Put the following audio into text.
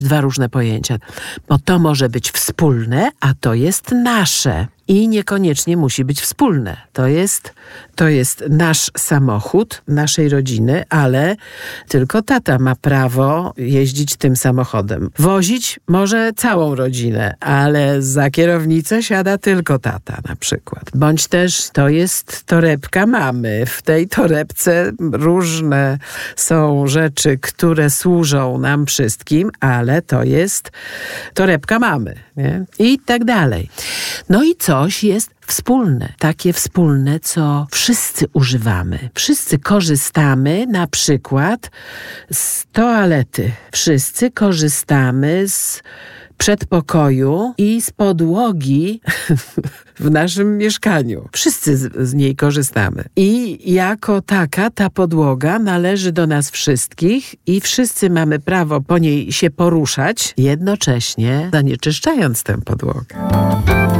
dwa różne pojęcia, bo to może być wspólne, a to jest nasze. I niekoniecznie musi być wspólne. To jest nasz samochód, naszej rodziny, ale tylko tata ma prawo jeździć tym samochodem. Wozić może całą rodzinę, ale za kierownicę siada tylko tata na przykład. Bądź też to jest torebka mamy. W tej torebce różne są rzeczy, które służą nam wszystkim, ale to jest torebka mamy, nie? I tak dalej. No i coś jest wspólne. Takie wspólne, co wszyscy używamy. Wszyscy korzystamy na przykład z toalety. Wszyscy korzystamy z przedpokoju i z podłogi w naszym mieszkaniu. Wszyscy z niej korzystamy. I jako taka ta podłoga należy do nas wszystkich i wszyscy mamy prawo po niej się poruszać, jednocześnie zanieczyszczając tę podłogę.